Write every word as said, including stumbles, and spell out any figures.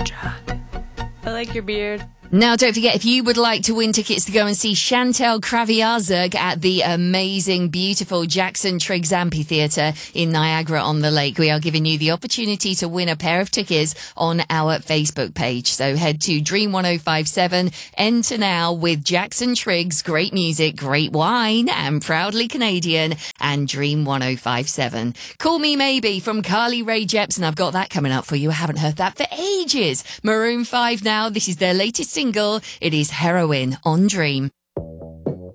I like your beard. Now, don't forget, if you would like to win tickets to go and see Chantal Kraviazug at the amazing, beautiful Jackson Triggs Amphitheatre in Niagara-on-the-Lake, we are giving you the opportunity to win a pair of tickets on our Facebook page. So head to Dream one oh five seven, enter now with Jackson Triggs, great music, great wine, and proudly Canadian, and Dream one oh five seven. Call Me Maybe from Carly Rae Jepsen. I've got that coming up for you. I haven't heard that for ages. Maroon five now. This is their latest single. It is Heroin on Dream.